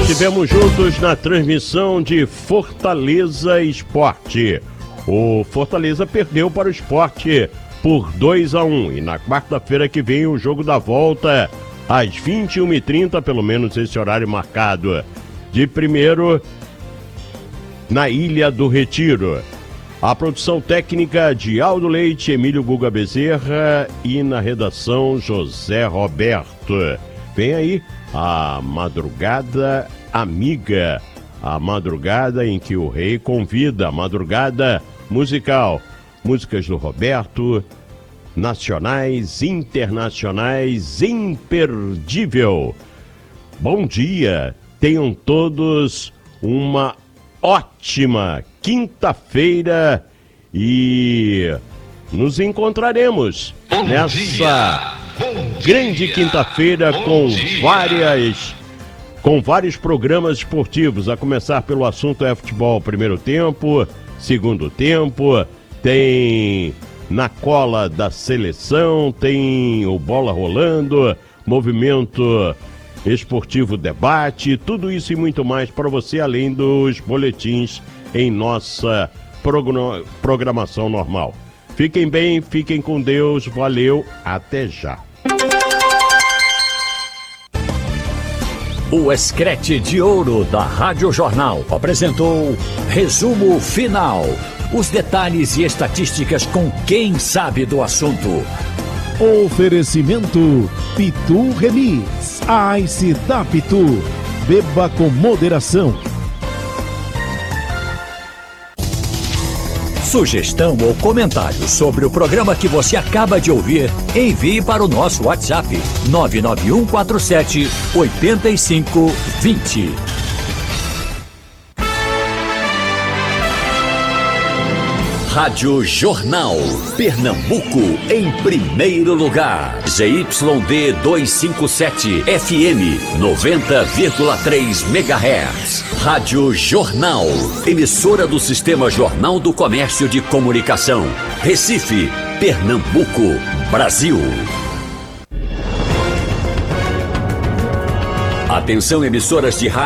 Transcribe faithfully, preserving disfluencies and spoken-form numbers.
Estivemos juntos na transmissão de Fortaleza Esporte. O Fortaleza perdeu para o Sport por dois a um. E na quarta-feira que vem o jogo da volta, às vinte e uma e trinta, pelo menos esse horário marcado. De primeiro, na Ilha do Retiro. A produção técnica de Aldo Leite, Emílio Guga Bezerra e na redação José Roberto. Vem aí a Madrugada Amiga, a madrugada em que o rei convida, a madrugada musical. Músicas do Roberto, nacionais, internacionais, imperdível. Bom dia, tenham todos uma ótima quinta-feira e nos encontraremos Bom nessa dia. grande quinta-feira com dia. várias com vários programas esportivos, a começar pelo assunto é futebol, primeiro tempo, segundo tempo, tem na cola da seleção, tem o bola rolando, movimento esportivo debate, tudo isso e muito mais para você, além dos boletins em nossa programação normal. Fiquem bem, fiquem com Deus, valeu, até já. O Escrete de Ouro da Rádio Jornal apresentou Resumo Final. Os detalhes e estatísticas com quem sabe do assunto. Oferecimento Pitu Remix, a Ice da Pitu. Beba com moderação. Sugestão ou comentário sobre o programa que você acaba de ouvir, envie para o nosso WhatsApp nove nove um quatro sete oito cinco dois zero. Rádio Jornal, Pernambuco em primeiro lugar. Z Y D duzentos e cinquenta e sete, F M noventa vírgula três megahertz. Rádio Jornal, emissora do Sistema Jornal do Comércio de Comunicação. Recife, Pernambuco, Brasil. Atenção, emissoras de rádio.